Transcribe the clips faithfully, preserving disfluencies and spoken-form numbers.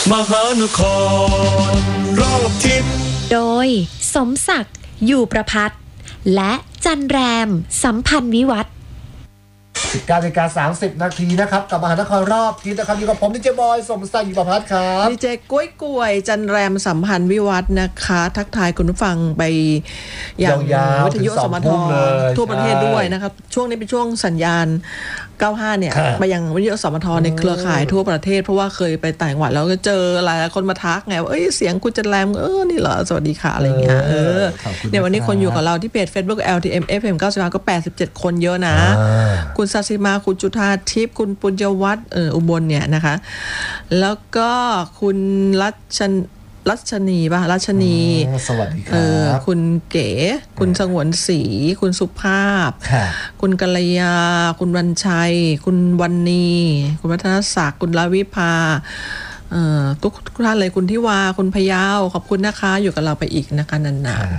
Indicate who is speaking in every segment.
Speaker 1: มหานครรอบทิศ
Speaker 2: โดยสมศักดิ์อยู่ประภัตและจันแรมสัมพันธ์วิวัฒน์
Speaker 3: สิบเก้านาฬิกาสามสิบนาทีนะครับกับมหานครรอบทิศนะครับอยู่กับผมดีเจบอยสมศักดิ์อยู่ประภัตครับ
Speaker 4: ดีเจกุ้ยกล้วยจันแรมสัมพันธ์วิวัฒน์นะคะทักทายคุณผู้ฟังไปอย่างวิทยุสมททั่วประเทศด้วยนะครับช่วงนี้เป็นช่วงสัญญาณเก้าสิบห้าเนี่ยไปยังวิทยุสมทในเครือข่ายทั่วประเทศเพราะว่าเคยไปต่างจังหวัดแล้วก็เจอหลายคนมาทักไงว่าเอ้ยเสียงคุณจันแรมเออนี่เหรอสวัสดีค่ะอะไรเงี้ยเออเนี่ยวันนี้คนอยู่กับเราที่เพจ Facebook แอล ที เอ็ม เอฟ เอ็ม เก้าสิบห้าก็แปดสิบเจ็ดคนเยอะนะคุณศาสิมาคุณจุธาทิพย์คุณปุญญวัฒน์เอออุบลเนี่ยนะคะแล้วก็คุณรัชรัชนีป่ะรัชนี
Speaker 3: สวัสดีครับ
Speaker 4: เออคุณเก๋คุณสงวนศรีคุณสุภาพคุณกัลยาคุณวันชัยคุณวันนีคุณวัฒนศักดิ์คุณลาวิภาเอ่อทุกทุกท่านเลยคุณทิวาคุณพยาวขอบคุณนะคะอยู่กับเราไปอีกนะคะนาน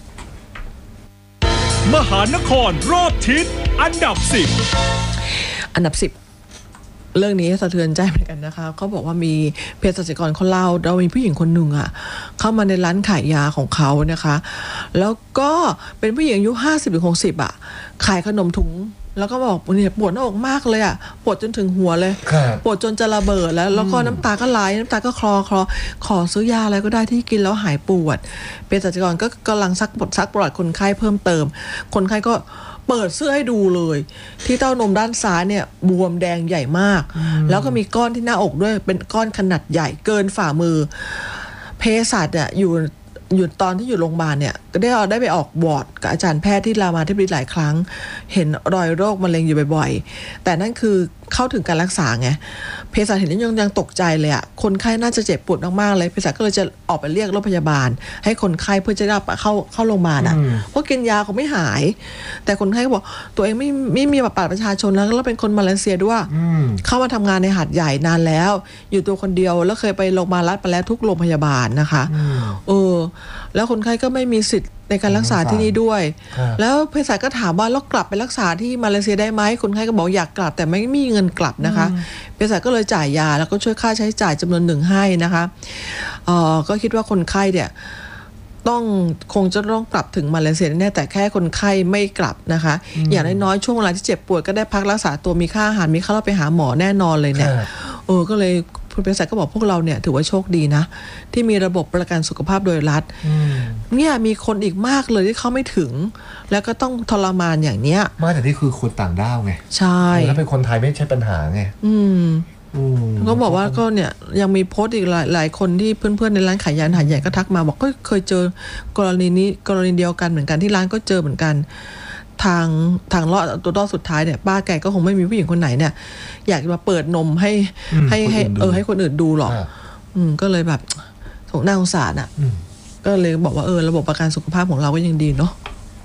Speaker 1: ๆมหานครรอบทิศอันดับสิบ
Speaker 4: อันดับสิบเรื่องนี้สะเทือนใจเหมือนกันนะคะเขาบอกว่ามีเภสัชกรเขาเล่าเรามีผู้หญิงคนหนึ่งอ่ะเข้ามาในร้านขายยาของเขานะคะแล้วก็เป็นผู้หญิงอายุห้าสิบถึงหกสิบอ่ะขายขนมถุงแล้วก็บอกเนี่ยปวดหน้าอกมากเลยอ่ะปวดจนถึงหัวเลยปวดจนจะระเบิดแล้วแล้วก็น้ำตาก็ไหลน้ำตาก็คลอคลอขอซื้อยาอะไรก็ได้ที่กินแล้วหายปวดเภสัชกรก็กำลังซักบทซักประวัติคนไข้เพิ่มเติมคนไข้ก็เปิดเสื้อให้ดูเลยที่เต้านมด้านซ้ายเนี่ยบวมแดงใหญ่มากแล้วก็มีก้อนที่หน้าอกด้วยเป็นก้อนขนาดใหญ่เกินฝ่ามือเภสัชเนี่ยอยู่อยู่ตอนที่อยู่โรงพยาบาลเนี่ยก็ได้ได้ไปออกวอร์ดกับอาจารย์แพทย์ที่รามาธิบดีหลายครั้งเห็นรอยโรคมะเร็งอยู่บ่อยๆแต่นั่นคือเข้าถึงการรักษาไงเภสัชเห็นแล้วยังยังตกใจเลยอ่ะคนไข้น่าจะเจ็บปวดมากๆเลยเภสัชก็เลยจะออกไปเรียกรถพยาบาลให้คนไข้เพื่อจะได้เข้าเข้าโรงพยาบาลอ่ะเพราะกินยาเขาไม่หายแต่คนไข้ก็บอกตัวเองไม่ไม่มีบัตรประชาชนแล้วแล้วเป็นคนมาเลเซียด้วยเข้ามาทำงานในหาดใหญ่นานแล้วอยู่ตัวคนเดียวแล้วเคยไปโรงพยาบาลรัฐไปแล้วทุกโรงพยาบาลนะคะเออแล้วคนไข้ก็ไม่มีสิทธิ์ในการรักษาที่นี่ด้วยแล้วเภสัชก็ถามว่าแล้วกลับไปรักษาที่มาเลเซียได้ไหมคนไข้ก็บอกอยากกลับแต่ไม่มีเงินกลับนะคะเภสัชก็เลยจ่ายยาแล้วก็ช่วยค่าใช้จ่ายจำนวนหนึ่งให้นะคะเอ่อก็คิดว่าคนไข้เนี่ยต้องคงจะต้องกลับถึงมาเลเซียแน่แต่แค่คนไข้ไม่กลับนะคะอย่างน้อยๆช่วงเวลาที่เจ็บป่วยก็ได้พักรักษาตัวมีค่าอาหารมีค่าเราไปหาหมอแน่นอนเลยเนี่ยเออก็เลยคุณเภสัชก็บอกพวกเราเนี่ยถือว่าโชคดีนะที่มีระบบประกันสุขภาพโดยรัฐเนี่ยมีคนอีกมากเลยที่เขาไม่ถึงแล้วก็ต้องทรมานอย่างเนี้ย
Speaker 3: มาแต่ที่คือคนต่างด้าวไง
Speaker 4: ใช่
Speaker 3: แล้วเป็นคนไทยไม่ใช่ปัญหาไง
Speaker 4: อืมก็บอกว่าก็เนี่ยยังมีโพสต์อีกหลายหลายคนที่เพื่อนๆในร้านขายยาหาดใหญ่ก็ทักมาบอกก็เคยเจอกรณีนี้กรณีเดียวกันเหมือนกันที่ร้านก็เจอเหมือนกันทางทางรอดตัวรอดสุดท้ายเนี่ยป้าแกก็คงไม่มีผู้หญิงคนไหนเนี่ยอยากมาเปิดนมให้ให้ให้เออให้คนอื่นดูหรอกอืมก็เลยแบบสงน่าสงสารอ่ะก็เลยบอกว่าเออระบบประกันสุขภาพของเราก็ยังดีเนาะ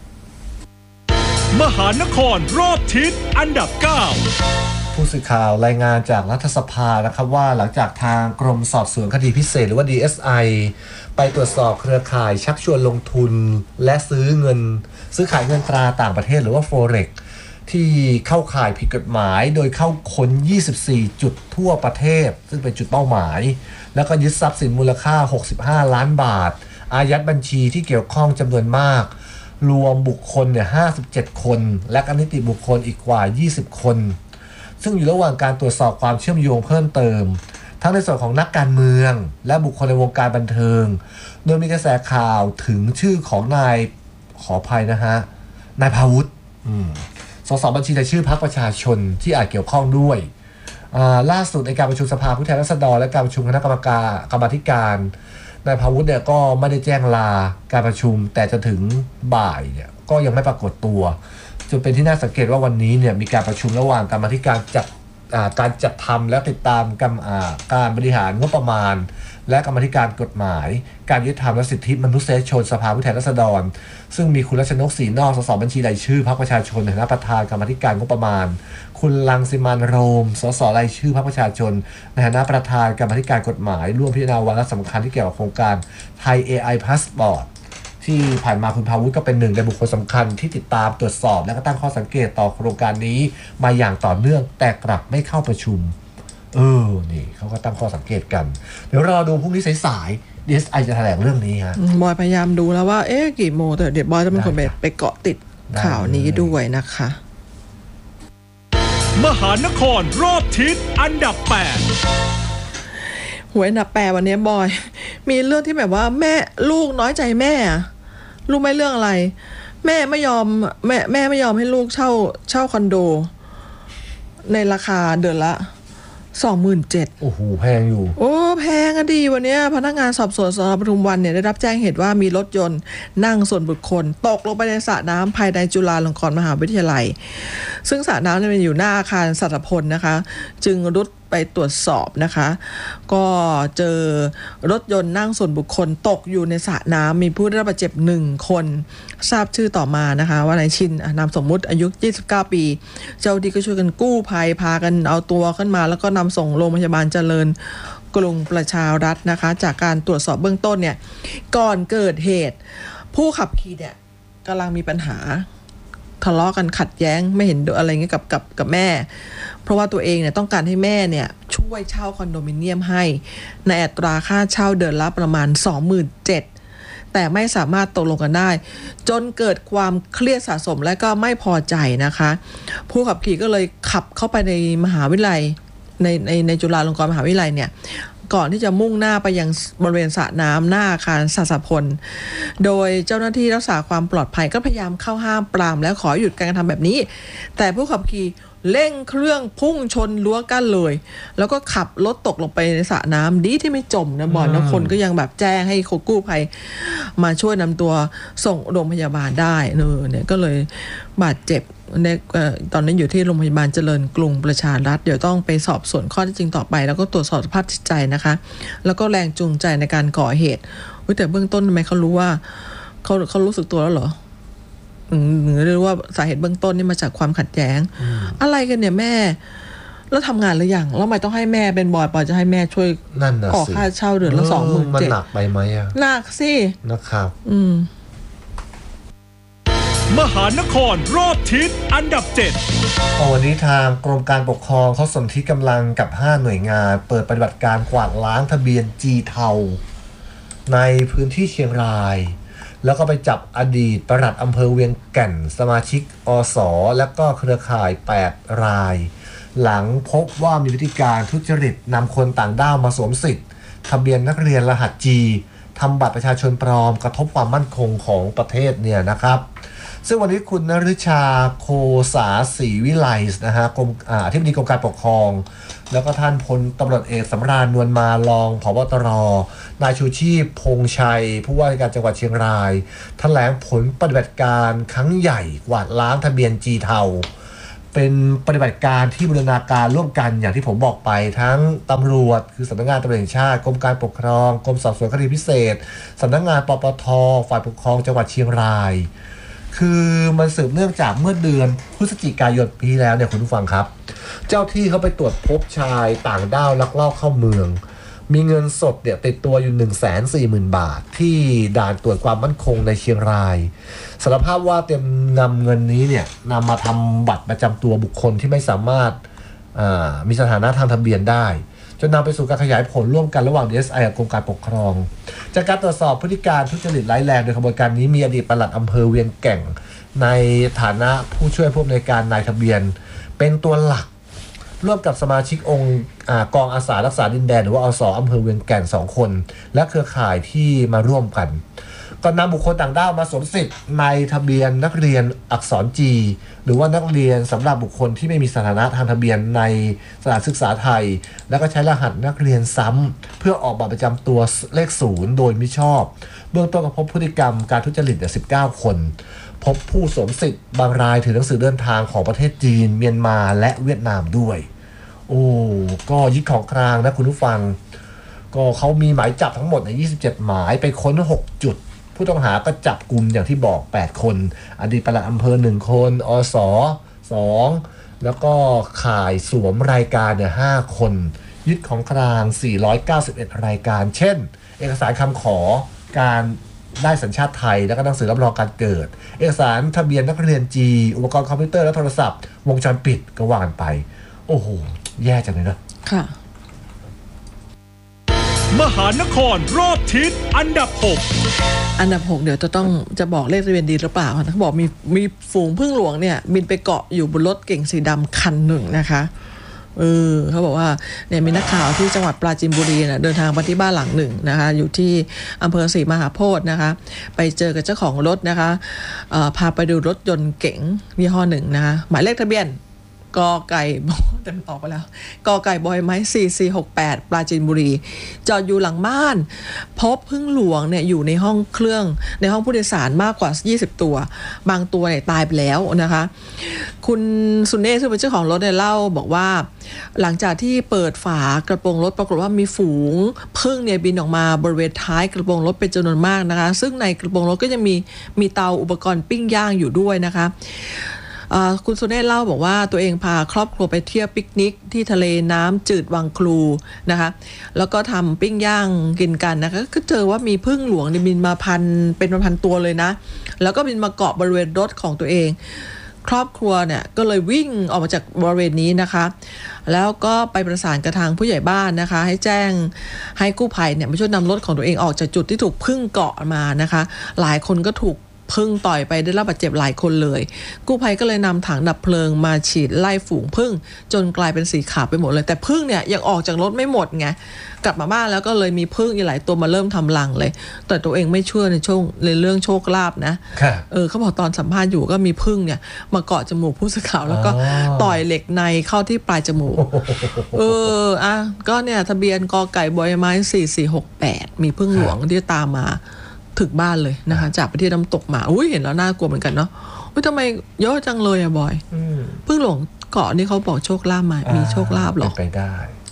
Speaker 1: มหานครรอบทิศอันดับเก้า
Speaker 3: ผู้สื่อข่าวรายงานจากรัฐสภานะครับว่าหลังจากทางกรมสอบสวนคดีพิเศษหรือว่า ดี เอส ไอ ไปตรวจสอบเครือข่ายชักชวนลงทุนและซื้อเงินซื้อขายเงินตราต่างประเทศหรือว่า Forex ที่เข้าข่ายผิดกฎหมายโดยเข้าค้นยี่สิบสี่จุดทั่วประเทศซึ่งเป็นจุดเป้าหมายแล้วก็ยึดทรัพย์สินมูลค่าหกสิบห้าล้านบาทอายัดบัญชีที่เกี่ยวข้องจำนวนมากรวมบุคคลเนี่ยห้าสิบเจ็ดคนและก็นิติบุคคลอีกกว่ายี่สิบคนซึ่งอยู่ระหว่างการตรวจสอบความเชื่อมโยงเพิ่มเติมทั้งในส่วนของนักการเมืองและบุคคลในวงการบันเทิงโดยมีกระแสข่าวถึงชื่อของนายขออภัยนะฮะนายพาวุฒิสสบัญชีรายชื่อพรรคประชาชนที่อาจเกี่ยวข้องด้วยล่าสุดในการประชุมสภาผู้แทนราษฎรและการประชุมคณะกรรมการกรรมาธิการนายพาวุฒิเนี่ยก็ไม่ได้แจ้งลาการประชุมแต่จะถึงบ่ายเนี่ยก็ยังไม่ปรากฏตัวจนเป็นที่น่าสังเกตว่าวันนี้เนี่ยมีการประชุมระหว่างกรรมาธิการจัดการจัดทำและติดตามกรรมการบริหารงบประมาณและกรรมาธิการกฎหมายการยุติธรรมและสิทธิมนุษยชนสภาผู้แทนราษฎรซึ่งมีคุณรัชนกศรีนอกสสบัญชีรายชื่อพรรคประชาชนในฐานะประธานกรรมาธิการงบประมาณคุณรังสิมันต์โรมสสรายชื่อพรรคประชาชนในฐานะประธานกรรมาธิการกฎหมายร่วมพิจารณาวาระสำคัญที่เกี่ยวกับโครงการไทย เอ ไอ Passport ที่ผ่านมาคุณพาวุฒิก็เป็นหนึ่งในบุคคลสำคัญที่ติดตามตรวจสอบและก็ตั้งข้อสังเกตต่อโครงการนี้มาอย่างต่อเนื่องแต่กลับไม่เข้าประชุมเออนี่เขาก็ตั้งข้อสังเกตกันเดี๋ยวรอดูพรุ่งนี้สายๆ ดี เอส ไอ จะแถลงเรื่องนี้ฮะ
Speaker 4: บอยพยายามดูแล้วว่าเอ๊ะกี่โมงแต่เดี๋ยวบอยจะเป็นคนไปไปเกาะติดข่าวนี้ด้วยนะคะ
Speaker 1: มหานครรอบทิศอันดับแปด
Speaker 4: หวยอันดับแปดวันนี้บอยมีเรื่องที่แบบว่าแม่ลูกน้อยใจแม่รู้ไหมเรื่องอะไรแม่ไม่ยอมแม่แม่ไม่ยอมให้ลูกเช่าเช่าคอนโดในราคาเดือนละสองหมื่นเจ็ด
Speaker 3: โอ้โหแพงอยู่
Speaker 4: โอ้แพงอะดีวันนี้พนักงานสอบสวนสน.ปทุมวันเนี่ยได้รับแจ้งเหตุว่ามีรถยนต์นั่งส่วนบุคคลตกลงไปในสระน้ำภายในจุฬาลงกรณ์มหาวิทยาลัยซึ่งสระน้ำเนี่ยมันอยู่หน้าอาคารสัตพลนะคะจึงรุดไปตรวจสอบนะคะก็เจอรถยนต์นั่งส่วนบุคคลตกอยู่ในสระน้ำมีผู้ได้รับบาดเจ็บหนึ่งคนทราบชื่อต่อมานะคะว่านายชินนามสมมุติอายุยี่สิบเก้าปีเจ้าหน้าที่ก็ช่วยกันกู้ภัยพากันเอาตัวขึ้นมาแล้วก็นำส่งโรงพยาบาลเจริญกรุงประชารัฐนะคะจากการตรวจสอบเบื้องต้นเนี่ยก่อนเกิดเหตุผู้ขับขี่เนี่ยกำลังมีปัญหาทะเลาะกันขัดแย้งไม่เห็นอะไรเงี้ยกับกับกับแม่เพราะว่าตัวเองเนี่ยต้องการให้แม่เนี่ยช่วยเช่าคอนโดมิเนียมให้ในอัตราค่าเช่าเดือนละประมาณ สองหมื่นเจ็ดพัน แต่ไม่สามารถตกลงกันได้จนเกิดความเครียดสะสมและก็ไม่พอใจนะคะผู้ขับขี่ก็เลยขับเข้าไปในมหาวิทยาลัยในในในจุฬาลงกรณ์มหาวิทยาลัยเนี่ยก่อนที่จะมุ่งหน้าไปยังบริเวณสระน้ำหน้าอาคารสัตพลโดยเจ้าหน้าที่รักษาความปลอดภัยก็พยายามเข้าห้ามปรามแล้วขอหยุดการกระทำแบบนี้แต่ผู้ขับขี่เร่งเครื่องพุ่งชนรั้วกั้นเลยแล้วก็ขับรถตกลงไปในสระน้ำดีที่ไม่จมนะบอลนะคนก็ยังแบบแจ้งให้กู้ภัยมาช่วยนำตัวส่งโรงพยาบาลได้เนอเนี่ยก็เลยบาดเจ็บเนี่ยตอนนี้อยู่ที่โรงพยาบาลเจริญกรุงประชารัฐเดี๋ยวต้องไปสอบสวนข้อเท็จจริงต่อไปแล้วก็ตรวจสอบสภาพจิตใจนะคะแล้วก็แรงจูงใจในการก่อเหตุแต่เบื้องต้นทำไมเขารู้ว่าเขาเขารู้สึกตัวแล้วเหรอหรือเรียกว่าสาเหตุเบื้องต้นนี่มาจากความขัดแย้งอะไรกันเนี่ยแม่แล้วทำงานหรือยังแล้วทำไมต้องให้แม่เป็นบอยปอยจะให้แม่ช่วยขอค่าเช่าเดือนละสองหมื่นเจ็ด
Speaker 3: มันหนักไปไหมอ่ะ
Speaker 4: หนักสิ
Speaker 3: นะครับ
Speaker 4: อืม
Speaker 1: มหานครรอบทิศอันดับเจ็ด
Speaker 3: วันนี้ทางกรมการปกครองเขาสนธิกำลังกับห้าหน่วยงานเปิดปฏิบัติการกวาดล้างทะเบียนจีเทาในพื้นที่เชียงรายแล้วก็ไปจับอดีตปลัดอำเภอเวียงแก่นสมาชิกอสและก็เครือข่ายแปดรายหลังพบว่ามีพฤติการทุจริตนำคนต่างด้าวมาสวมสิทธิ์ทะเบียนนักเรียนรหัส G ทำบัตรประชาชนปลอมกระทบความมั่นคงของประเทศเนี่ยนะครับซึ่งวันนี้คุณนฤชาโคสาศรีวิไลนะฮะกรมอธิบดีกรมการปกครองแล้วก็ท่านพลตำรวจเอกสำราญนวลมารองผบตรนายชูชีพพงษ์ชัยผู้ว่าราชการจังหวัดเชียงรายแถลงผลปฏิบัติการครั้งใหญ่กวาดล้างทะเบียนจีเทาเป็นปฏิบัติการที่บูรณาการร่วมกันอย่างที่ผมบอกไปทั้งตำรวจคือสำนักงานตำรวจแห่งชาติกรมการปกครองกรมสอบสวนคดีพิเศษสำนักงานปปทฝ่ายปกครองจังหวัดเชียงรายคือมันสืบเนื่องจากเมื่อเดือนพฤศจิกายนปีแล้วเนี่ยคุณผู้ฟังครับเจ้าที่เขาไปตรวจพบชายต่างด้าวลักลอบเข้าเมืองมีเงินสดเนี่ยติดตัวอยู่ หนึ่งแสนสี่หมื่น บาทที่ด่านตรวจความมั่นคงในเชียงรายสารภาพว่าเตรียมนำเงินนี้เนี่ยนำมาทำบัตรประจำตัวบุคคลที่ไม่สามารถมีสถานะทางทะเบียนได้จนนำไปสู่การขยายผลร่วมกันระหว่าง ดี เอส ไอ กับกรมการปกครองจากการตรวจสอบพฤติการทุจริตร้ายแรงโดยขบวนการนี้มีอดีตปลัดอำเภอเวียงแก่งในฐานะผู้ช่วยผู้อำนวยการนายทะเบียนเป็นตัวหลักร่วมกับสมาชิกองค์กองอาสารักษาดินแดนหรือว่าอสอำเภอเวียงแก่นสองคนและเครือข่ายที่มาร่วมกันก็นำบุคคลต่างด้าวมาสวมสิทธิ์ในทะเบียนนักเรียนอักษร G หรือว่านักเรียนสำหรับบุคคลที่ไม่มีสถานะทางทะเบียนในสถานศึกษาไทยแล้วก็ใช้รหัสนักเรียนซ้ำเพื่อออกบัตรประจำตัวเลขศูนย์โดยมิชอบเบื้องต้นก็พบพฤติกรรมการทุจริตสิบเก้าคนพบผู้สวมสิทธิ์บางรายถือหนังสือเดินทางของประเทศจีนเมียนมาและเวียดนามด้วยโอ้ก็ยึดของกลางนะคุณผู้ฟังก็เขามีหมายจับทั้งหมดในยี่สิบเจ็ดหมายไปค้นหกจุดผู้ต้องหาก็จับกลุ่มอย่างที่บอกแปดคนอดีตปลัดอำเภอหนึ่งคนอสสองแล้วก็ข่ายสวมรายการเนี่ยห้าคนยึดของกลางสี่ร้อยเก้าสิบเอ็ดรายการเช่นเอกสารคำขอการได้สัญชาติไทยแล้วก็หนังสือรับรองการเกิดเอกสารทะเบียนนักเรียน G อุปกรณ์คอมพิวเตอร์และโทรศัพท์วงจรปิดก็ว่ากันไปโอ้โหแย่จังเลยนะ
Speaker 4: ค่ะ
Speaker 1: มหานครรอบทิศอันดับหก
Speaker 4: อันดับหกเดี๋ยวจะต้องจะบอกเลขทะเบียนดีหรือเปล่าเขาบอกมีมีฝูงผึ้งหลวงเนี่ยบินไปเกาะอยู่บนรถเก๋งสีดำคันหนึ่งนะคะเออเขาบอกว่าเนี่ยมีนักข่าวที่จังหวัดปราจีนบุรีนะเดินทางไปที่บ้านหลังหนึ่งนะคะอยู่ที่อำเภอศรีมหาโพธิ์นะคะไปเจอกับเจ้าของรถนะคะเอ่อพาไปดูรถยนต์เก๋งยี่ห้อหนึ่งนะคะหมายเลขทะเบียนกอไก่แต่มันออกไปแล้วกอไก่บอยไม้สี่สี่หกแปดปราจีนบุรีจอดอยู่หลังบ้านพบผึ้งหลวงเนี่ยอยู่ในห้องเครื่องในห้องผู้โดยสารมากกว่ายี่สิบตัวบางตัวเนี่ยตายไปแล้วนะคะคุณสุเนศซึ่งเป็นเจ้าของรถเนี่ยเล่าบอกว่าหลังจากที่เปิดฝากระโปรงรถปรากฏว่ามีฝูงผึ้งเนี่ยบินออกมาบริเวณท้ายกระโปรงรถเป็นจำนวนมากนะคะซึ่งในกระโปรงรถก็จะมีมีเตาอุปกรณ์ปิ้งย่างอยู่ด้วยนะคะคุณสุเนศเล่าบอกว่าตัวเองพาครอบครัวไปเที่ยวปิกนิกที่ทะเลน้ำจืดวังครูนะคะแล้วก็ทำปิ้งย่างกินกันนะคะก็เจอว่ามีผึ้งหลวงบินมาพันเป็นพันตัวเลยนะแล้วก็บินมาเกาะบริเวณรถของตัวเองครอบครัวเนี่ยก็เลยวิ่งออกมาจากบริเวณนี้นะคะแล้วก็ไปประสานกับทางผู้ใหญ่บ้านนะคะให้แจ้งให้กู้ภัยเนี่ยมาช่วยนำรถของตัวเองออกจากจุดที่ถูกผึ้งเกาะมานะคะหลายคนก็ถูกผึ้งต่อยไปได้รับบาดเจ็บหลายคนเลยกู้ภัยก็เลยนำถังดับเพลิงมาฉีดไล่ฝูงผึ้งจนกลายเป็นสีขาวไปหมดเลยแต่ผึ้งเนี่ยยังออกจากรถไม่หมดไงกลับมาบ้านแล้วก็เลยมีผึ้งอีกหลายตัวมาเริ่มทำรังเลยแต่ตัวเองไม่เชื่อในช่วงในเรื่องโชคลาภนะเออเขาบอกตอนสัมภาษณ์อยู่ก็มีผึ้งเนี่ยมาเกาะจมูกผู้สื่อข่าวแล้วก็ต่อยเหล็กในเข้าที่ปลายจมูกเอออ่ะก็เนี่ยทะเบียนกอไก่บอยไม้สี่สี่หกแปดมีผึ้งหลวงที่ตามมาถึงบ้านเลยนะคะจากไปที่น้ำตกมาอุ้ยเห็นแล้วน่ากลัวเหมือนกันเนาะอุ้ยทำไมเยอะจังเลยอะบอยพึ่งหลวงเกาะนี่เขาบอกโชคลาภมามีโชคลาภหรอ
Speaker 3: เป็นไปได้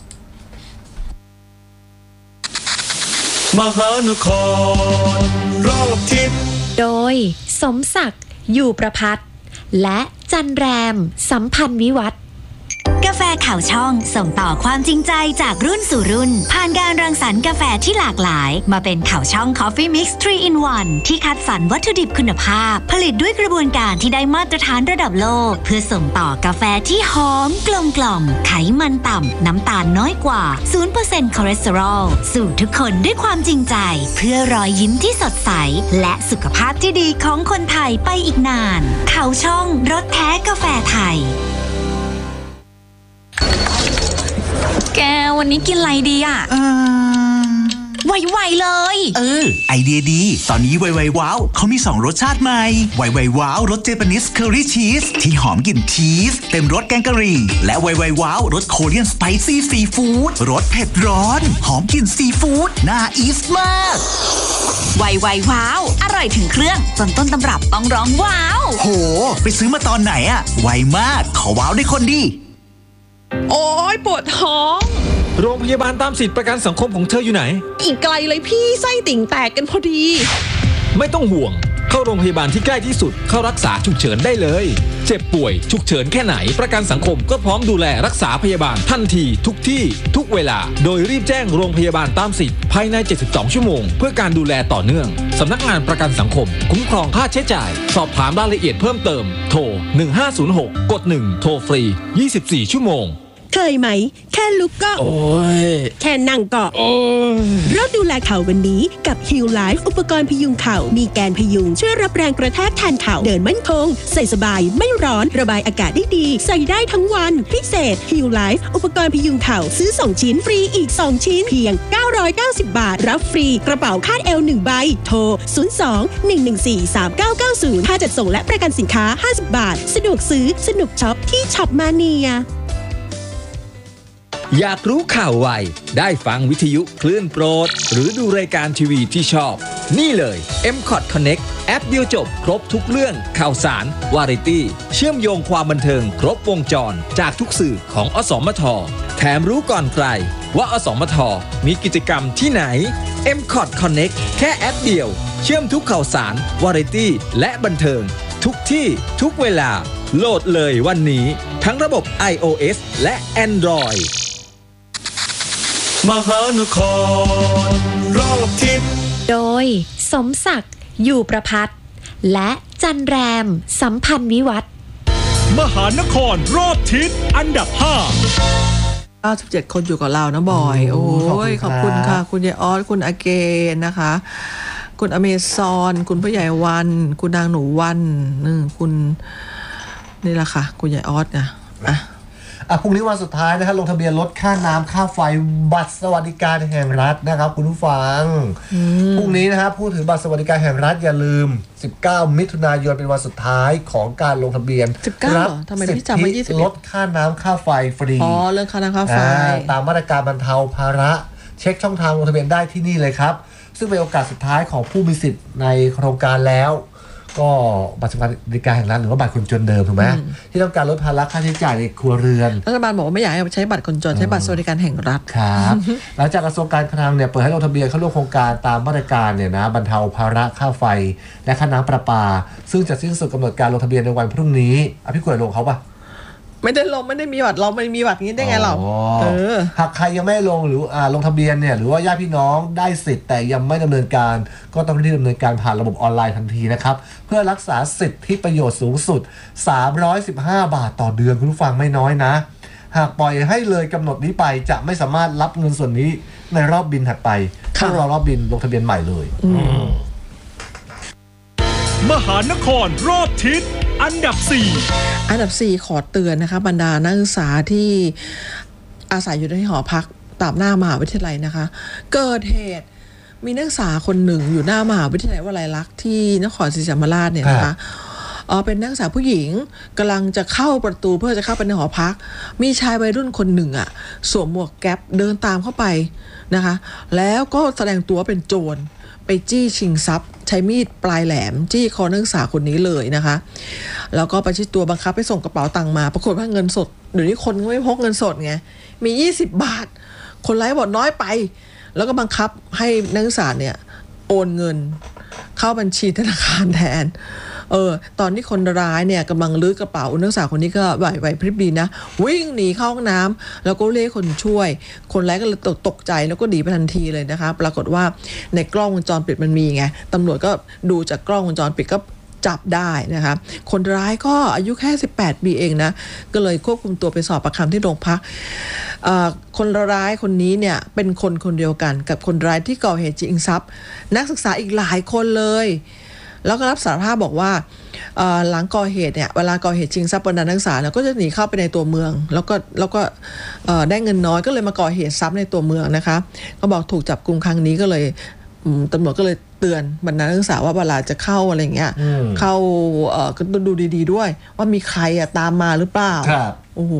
Speaker 1: มหานครรอบทิศ
Speaker 2: โดยสมศักดิ์อยู่ประภัตและจันแรมสัมพันธ์วิวัฒน์
Speaker 5: กาแฟข่าวช่องส่งต่อความจริงใจจากรุ่นสู่รุ่นผ่านการรังสรรค์กาแฟที่หลากหลายมาเป็นข่าวช่อง Coffee Mix ทรี อิน วัน ที่คัดสรรวัตถุดิบคุณภาพผลิตด้วยกระบวนการที่ได้มาตรฐานระดับโลกเพื่อส่งต่อกาแฟที่หอมกลมกล่อมไขมันต่ำน้ำตาลน้อยกว่า ศูนย์เปอร์เซ็นต์ คอเลสเตอรอลสู่ทุกคนด้วยความจริงใจเพื่อรอยยิ้มที่สดใสและสุขภาพที่ดีของคนไทยไปอีกนานข่าวช่องรสแท้กาแฟไทย
Speaker 6: แกวันนี้กินอะไรดีอ่ะเออไวๆเลย
Speaker 7: เออไอเดียดีตอนนี้ไวๆว้าวเขามีสองรสชาติใหม่ไวๆว้าวรสเจแปนิสเคอรี่ชีสที่หอมกลิ่นชีสเต็มรสแกงกะหรี่และไวๆว้าวรสโคเรียนสไปซี่ซีฟู้ดรสเผ็ดร้อนหอมกลิ่นซีฟู้ดน่าอีสมาก
Speaker 6: ไวๆว้าวอร่อยถึงเครื่องจนต้นตำรับต้องร้องว้าว
Speaker 7: โหไปซื้อมาตอนไหนอะไวมากขอว้าวได้คนดี
Speaker 4: โอ้ยปวดท้อง
Speaker 1: โรงพยาบาลตามสิทธิประกันสังคมของเธออยู่ไหน
Speaker 4: อีกไกลเลยพี่ไส้ติ่งแตกกันพอดี
Speaker 1: ไม่ต้องห่วงเข้าโรงพยาบาลที่ใกล้ที่สุดเข้ารักษาฉุกเฉินได้เลยเจ็บป่วยฉุกเฉินแค่ไหนประกันสังคมก็พร้อมดูแลรักษาพยาบาลทันทีทุกที่ทุกเวลาโดยรีบแจ้งโรงพยาบาลตามสิทธิ์ภายในเจ็ดสิบสองชั่วโมงเพื่อการดูแลต่อเนื่องสำนักงานประกันสังคมคุ้มครองค่าใช้จ่ายสอบถามรายละเอียดเพิ่มเติมโทรหนึ่งห้าศูนย์หกกดหนึ่งโทรฟรียี่สิบสี่ชั่วโมง
Speaker 8: เคยไหมแค่ลุกก็
Speaker 1: โอ้ย
Speaker 8: แค่นั่งก็
Speaker 1: โอ้ย
Speaker 8: เริ่มดูแลเข่าวันนี้กับ Heal Life อุปกรณ์พยุงเข่ามีแกนพยุงช่วยรับแรงกระแทกแทนเข่าเดินมั่นคงใส่สบายไม่ร้อนระบายอากาศได้ดีใส่ได้ทั้งวันพิเศษ Heal Life อุปกรณ์พยุงเข่าซื้อสองชิ้นฟรีอีกสองชิ้นเพียงเก้าร้อยเก้าสิบบาทรับฟรีกระเป๋าคาดเอวหนึ่งใบโทรศูนย์ สอง หนึ่ง หนึ่ง สี่ สาม เก้า เก้า ศูนย์ค่าจัดส่งและประกันสินค้าห้าสิบบาทสะดวกซื้อสนุกช็อปที่ช็อปมาเนีย
Speaker 1: อยากรู้ข่าวไวได้ฟังวิทยุคลื่นโปรดหรือดูรายการทีวีที่ชอบนี่เลย เอ็ม คอท Connect แอปเดียวจบครบทุกเรื่องข่าวสารวาไรตี้เชื่อมโยงความบันเทิงครบวงจรจากทุกสื่อของอสมทแถมรู้ก่อนใครว่าอสมทมีกิจกรรมที่ไหน เอ็ม คอท Connect แค่แอปเดียวเชื่อมทุกข่าวสารวาไรตี้และบันเทิงทุกที่ทุกเวลาโหลดเลยวันนี้ทั้งระบบ iOS และ Androidมหานครรอบทิศ
Speaker 2: โดยสมศักดิ์อยู่ประภัตและจันแรมสัมพันธ์วิวัฒน์
Speaker 1: มหานครรอบทิศอันดับห้า
Speaker 4: เก้าสิบเจ็ดคนอยู่กับเรานะบอยโอ้ยขอบคุณค่ะคุณยายออสคุณอาเกนนะคะคุณอเมซอนคุณผู้ใหญ่วันคุณนางหนูวันนึงคุณนี่แหละค่ะคุณยายออสนะอ่ะ
Speaker 3: อ่ะพรุ่งนี้วันสุดท้ายนะครับลงทะเบียนลดค่าน้ำค่าไฟบัตรสวัสดิการแห่งรัฐนะครับคุณผู้ฟังพรุ่งนี้นะครับผู้ถือบัตรสวัสดิการแห่งรัฐอย่าลืมสิบเก้ามิถุนายนเป็นวันสุดท้ายของการลงทะเบียน
Speaker 4: สิบเก้า
Speaker 3: รับ
Speaker 4: ทำไม
Speaker 3: สิท
Speaker 4: พี่จำไม่
Speaker 3: ธิ
Speaker 4: ยี่สิบเอ็ด
Speaker 3: ลดค่าน้ำค่าไฟฟรี
Speaker 4: อ๋อเรื่องค่าน้ำค่าไฟ
Speaker 3: ตามมาตรการบรรเทาภาระเช็คช่องทางลงทะเบียนได้ที่นี่เลยครับซึ่งเป็นโอกาสสุดท้ายของผู้มีสิทธิ์ในโครงการแล้วก็บัตรสวัสดิการแห่งรัฐหรือว่าบัตรคนจนเดิมถูกไหมที่ต้องการลดภาระค่าใช้จ่ายในครัวเรือน
Speaker 4: รัฐบาลบอกว่าไม่อยากให้ใช้บัตรคนจนใช้บัตรสวัสดิการแห่งรัฐ
Speaker 3: ครับหลังจากกระทรวงการคลังเนี่ยเปิดให้ลงทะเบียนเข้าร่วมโครงการตามมาตรการเนี่ยนะบรรเทาภาระค่าไฟและค่าน้ำประปาซึ่งจะสิ้นสุดกำหนดการลงทะเบียนในวันพรุ่งนี้อ่ะพี่กล้วยลงเขาปะ
Speaker 4: ไม่ได้ลงไม่ได้มีบัตรเราไม่มีบัตรนี้ได้ไงเราเออ
Speaker 3: หากใครยังไม่ลงหรืออ่าลงทะเบียนเนี่ยหรือว่าญาติพี่น้องได้สิทธิ์แต่ยังไม่ดำเนินการก็ต้องรีบดำเนินการผ่านระบบออนไลน์ทันทีนะครับเพื่อรักษาสิทธิประโยชน์สูงสุดสามร้อยสิบห้าบาทต่อเดือนคุณผู้ฟังไม่น้อยนะหากปล่อยให้เลยกำหนดนี้ไปจะไม่สามารถรับเงินส่วนนี้ในรอบบินถัดไปต้องรอรอบบินลงทะเบียนใหม่เลย
Speaker 9: มหานครรอบทิศอันดับสี่
Speaker 4: อันดับสี่ขอเตือนนะคะบรรดานักศึกษาที่อาศัยอยู่ในหอพักตามหน้ามหาวิทยาลัยนะคะเกิดเหตุมีนักศึกษาคนหนึ่งอยู่หน้ามหาวิทยาลัยวลัยลักษณ์ที่นครศรีธรรมราชเนี่ยนะคะเออเป็นนักศึกษาผู้หญิงกำลังจะเข้าประตูเพื่อจะเข้าไปในหอพักมีชายวัยรุ่นคนหนึ่งอ่ะสวมหมวกแก๊ปเดินตามเข้าไปนะคะแล้วก็แสดงตัวเป็นโจรไปจี้ชิงทรัพย์ใช้มีดปลายแหลมจี้คอนักศึกษาคนนี้เลยนะคะแล้วก็ประชิดตัวบังคับให้ส่งกระเป๋าตังค์มาปรากฏว่าเงินสดเดี๋ยวนี้คนก็ไม่พกเงินสดไงมียี่สิบบาทคนร้ายบอกน้อยไปแล้วก็บังคับให้นักศึกษาเนี่ยโอนเงินเข้าบัญชีธนาคารแทนเออตอนที่คนร้ายเนี่ยกำลังลื้อกระเป๋านักศึกษาคนนี้ก็ไหวไหวพริบดีนะวิ่งหนีเข้าห้องน้ำแล้วก็เรียกคนช่วยคนร้ายก็เลยตกตกใจแล้วก็หนีไปทันทีเลยนะคะปรากฏว่าในกล้องวงจรปิดมันมีไงตำรวจก็ดูจากกล้องวงจรปิดก็จับได้นะคะคนร้ายก็อายุแค่สิบแปดปีเองนะก็เลยควบคุมตัวไปสอบปากคำที่โรงพักคนร้ายคนนี้เนี่ยเป็นคนคนเดียวกันกับคนร้ายที่ก่อเหตุชิงทรัพย์นักศึกษาอีกหลายคนเลยแล้วก็รับสารภาพบอกว่าหลังก่อเหตุเนี่ยเวลาก่อเหตุชิงทรัพย์บนนักศึกษาแล้วก็จะหนีเข้าไปในตัวเมืองแล้วก็แล้วก็ได้เงินน้อยก็เลยมาก่อเหตุซ้ำในตัวเมืองนะคะเขาบอกถูกจับกุมครั้งนี้ก็เลยตำรวจก็เลยเตือนบรรดานักศึกษาว่าเวลาจะเข้าอะไรเงี้ยเข้าก็ต้องดูดีๆด้วยว่ามีใครอะตามมาหรือเปล่า
Speaker 3: ครับ
Speaker 4: โอ้โห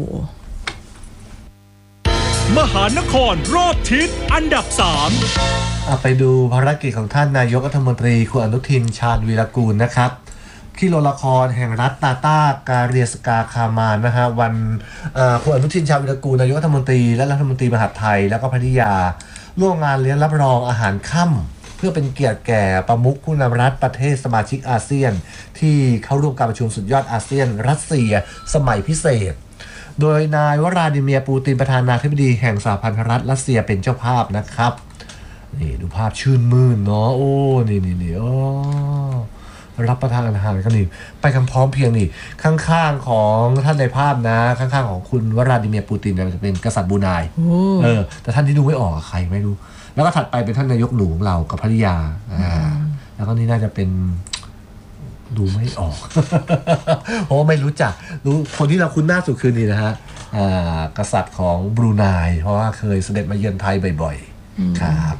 Speaker 9: มหานครรอบทิศอันดับสาม
Speaker 3: ไปดูภารกิจของท่านนายกรัฐมนตรีคุณอนุทินชาญวีรกูลนะครับที่โรงละครแห่งรัฐตาตาการเรียสกาคามานนะฮะวันคุณอนุทินชาญวีรกูลนายกรัฐมนตรีและรัฐมนตรีมหาดไทยแล้วก็ภริยาร่วมงานเลี้ยงรับรองอาหารค่ำเพื่อเป็นเกียรติแก่ประมุขผู้นำรัฐประเทศสมาชิกอาเซียนที่เข้าร่วมการประชุมสุดยอดอาเซียนรัสเซียสมัยพิเศษโดยนายวลาดิเมียร์ปูตินประธานาธิบดีแห่งสหพันธรัฐรัสเซียเป็นเจ้าภาพนะครับนี่ดูภาพชื่นมื่นเนาะโอ้นี่นี่นี่อ๋อรับประทานอาหารกันนี่ไปกันพร้อมเพียงนี่ข้างๆของท่านในภาพนะข้างๆของคุณวลาดิเมียร์ปูตินจะเป็นกษัตริย์บรูไนเออแต่ท่านที่ดูไม่ออกใครไม่รู้แล้วก็ถัดไปเป็นท่านนายกหลวงเรากับภริยาอ่าแล้วก็นี่น่าจะเป็นดูไม่ออกเพราะไม่รู้จักรู้คนที่เราคุ้นหน้าสุดคือนี่นะฮะกษัตริย์ของบรูไนเพราะว่าเคยเสด็จมาเยือนไทยบ่อยๆครับ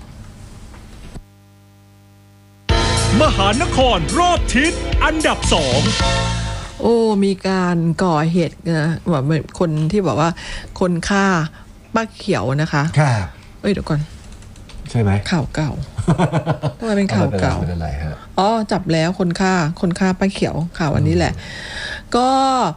Speaker 9: มหานครรอบทิศอันดับสอง
Speaker 4: โอ้มีการก่อเหตุนะแบบคนที่บอกว่าคนฆ่าป้าเขียวนะคะ
Speaker 3: ครับ
Speaker 4: เอ้ยเดี๋ยวก่อน
Speaker 3: ใช่ไหม
Speaker 4: ข่าวเก่าทำไมเป็นข่าวเก่าอ๋อจับแล้วคนฆ่าคนฆ่าป้าเขียวข่าววันนี้แหละก็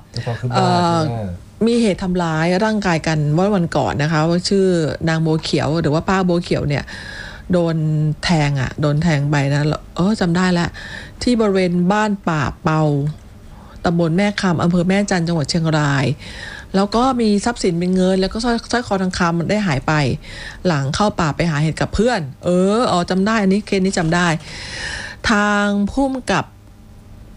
Speaker 4: มีเหตุทำร้ายร่างกายกันเมื่อวันก่อนนะคะว่าชื่อนางโบเขียวหรือว่าป้าโบเขียวเนี่ยโดนแทงอ่ะโดนแทงไปนะเออจำได้แล้วที่บริเวณบ้านป่าเปาตำบลแม่คำอำเภอแม่จันทร์จังหวัดเชียงรายแล้วก็มีทรัพย์สินเป็นเงินแล้วก็สร้อยสร้อยคอทองคำมันได้หายไปหลังเข้าป่าไปหาเห็ดกับเพื่อนเอออ๋อจำได้อันนี้เคสนี้จำได้ทางผู้กำกับ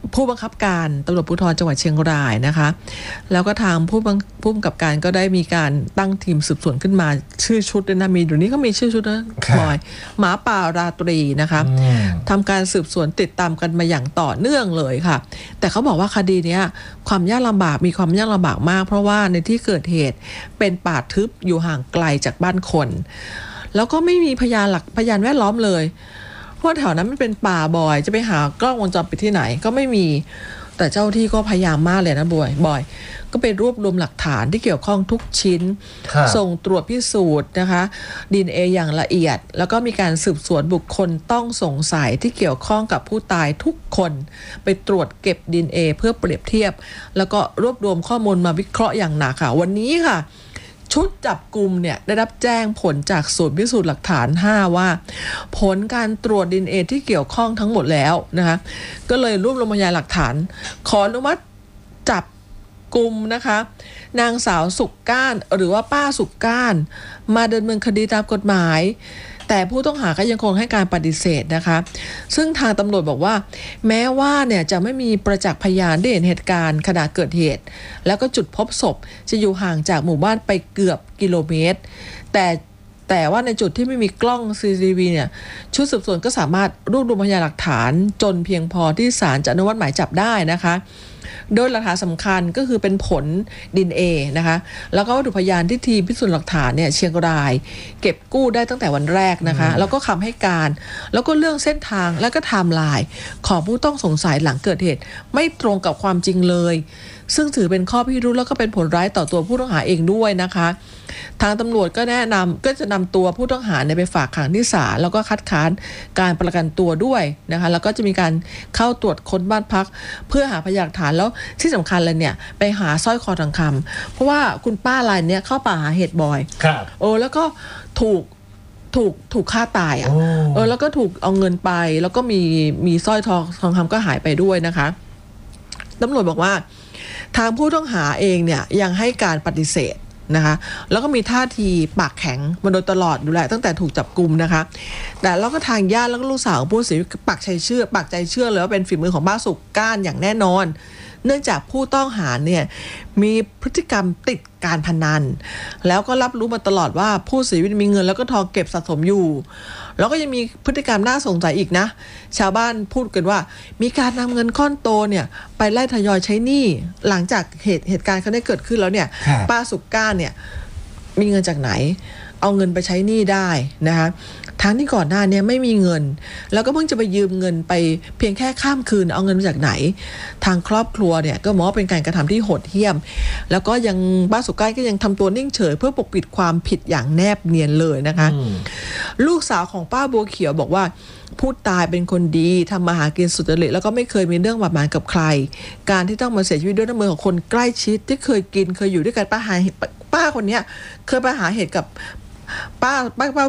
Speaker 4: ผู้บังคับการตำรวจภูธรจังหวัดเชียงรายนะคะแล้วก็ทางผู้บังผู้กำกับการก็ได้มีการตั้งทีมสืบสวนขึ้นมาชื่อชุดด้วยนะมีเดี๋ยวนี้ก็มีชื่อชุดนะบอยหมาป่าราตรีนะคะทำการสืบสวนติดตามกันมาอย่างต่อเนื่องเลยค่ะแต่เขาบอกว่าคดีนี้ความยากลำบากมีความยากลำบากมากเพราะว่าในที่เกิดเหตุเป็นป่าทึบอยู่ห่างไกลจากบ้านคนแล้วก็ไม่มีพยานหลักพยานแวดล้อมเลยเพราะแถวนั้นมันเป็นป่าบ่อยจะไปหากล้องวงจรปิดที่ไหนก็ไม่มีแต่เจ้าที่ก็พยายามมากเลยนะบ่อยบ่อยก็ไปรวบรวมหลักฐานที่เกี่ยวข้องทุกชิ้นส่งตรวจพิสูจน์นะคะ ดี เอ็น เอ อย่างละเอียดแล้วก็มีการสืบสวนบุคคลต้องสงสัยที่เกี่ยวข้องกับผู้ตายทุกคนไปตรวจเก็บ ดี เอ็น เอ เพื่อเปรียบเทียบแล้วก็รวบรวมข้อมูลมาวิเคราะห์อย่างหนักค่ะวันนี้ค่ะชุดจับกลุ่มเนี่ยได้รับแจ้งผลจากศูนย์พิสูจน์หลักฐานห้าว่าผลการตรวจ ดี เอ็น เอ ที่เกี่ยวข้องทั้งหมดแล้วนะคะก็เลยรวบรวมพยานหลักฐานขออนุมัติจับกลุ่มนะคะนางสาวสุกก้านหรือว่าป้าสุกก้านมาดำเนินคดีตามกฎหมายแต่ผู้ต้องหาก็ยังคงให้การปฏิเสธนะคะซึ่งทางตำรวจบอกว่าแม้ว่าเนี่ยจะไม่มีประจักษ์พยานได้เห็นเหตุการณ์ขณะเกิดเหตุแล้วก็จุดพบศพจะอยู่ห่างจากหมู่บ้านไปเกือบกิโลเมตรแต่แต่ว่าในจุดที่ไม่มีกล้อง ซี ซี ที วี เนี่ยชุดสืบสวนก็สามารถรวบรวมพยานหลักฐานจนเพียงพอที่ศาลจะอนุมัติหมายจับได้นะคะโดยหลักฐานสำคัญก็คือเป็นผล ดี เอ็น เอ นะคะแล้วก็วัตถุพยานที่ทีมพิสูจน์หลักฐานเนี่ยเชียงรายเก็บกู้ได้ตั้งแต่วันแรกนะคะแล้วก็คำให้การแล้วก็เรื่องเส้นทางแล้วก็ไทม์ไลน์ของผู้ต้องสงสัยหลังเกิดเหตุไม่ตรงกับความจริงเลยซึ่งถือเป็นข้อพิรุธแล้วก็เป็นผลร้ายต่อตัวผู้ต้องหาเองด้วยนะคะทางตำรวจก็แนะนำก็จะนำตัวผู้ต้องหาไปฝากขังที่ศาลแล้วก็คัดค้านการประกันตัวด้วยนะคะแล้วก็จะมีการเข้าตรวจค้นบ้านพักเพื่อหาพยานหลักฐานแล้วที่สำคัญเลยเนี่ยไปหาสร้อยคอทองคำเพราะว่าคุณป้ารายเนี้ยเข้าป่าหาเห็ดบ่อยครับโอ้แล้วก็ถูกถูกถูกฆ่าตายอ่ะเออแล้วก็ถูกเอาเงินไปแล้วก็มีมีสร้อยทองทองคำก็หายไปด้วยนะคะตำรวจบอกว่าทางผู้ต้องหาเองเนี่ยยังให้การปฏิเสธนะคะแล้วก็มีท่าทีปากแข็งมาโดยตลอดอยู่แหละตั้งแต่ถูกจับกุมนะคะแต่แล้วก็ทางญาติแล้วก็ลูกสาวของผู้เสียชีวิตปากใจเชื่อปากใจเชื่อเลยว่าเป็นฝีมือของบ้าสุกก้านอย่างแน่นอนเนื่องจากผู้ต้องหาเนี่ยมีพฤติกรรมติดการพนันแล้วก็รับรู้มาตลอดว่าผู้เสียชีวิตมีเงินแล้วก็ทองเก็บสะสมอยู่แล้วก็ยังมีพฤติกรรมน่าสงสัยอีกนะชาวบ้านพูดกันว่ามีการนำเงินก้อนโตเนี่ยไปไล่ทยอยใช้หนี้หลังจากเหตุเหตุการณ์เขาได้เกิดขึ้นแล้วเนี่ยป้าสุกก้านเนี่ยมีเงินจากไหนเอาเงินไปใช้หนี้ได้นะคะทั้งที่ก่อนหน้านี้ไม่มีเงินแล้วก็เพิ่งจะไปยืมเงินไปเพียงแค่ข้ามคืนเอาเงินมาจากไหนทางครอบครัวเนี่ยก็มองว่าเป็นการกระทำที่โหดเหี้ยมแล้วก็ยังบ้านสุก้านก็ยังทำตัวนิ่งเฉยเพื่อปกปิดความผิดอย่างแนบเนียนเลยนะคะลูกสาวของป้าบัวเขียวบอกว่าผู้ตายเป็นคนดีทำมาหากินสุจริตแล้วก็ไม่เคยมีเรื่องบาดหมางกับใครการที่ต้องมาเสียชีวิตด้วยน้ำมือของคนใกล้ชิดที่เคยกินเคยอยู่ด้วยกันป้าหาป้าคนนี้เคยไปหาเหตุกับป้าป้าป้า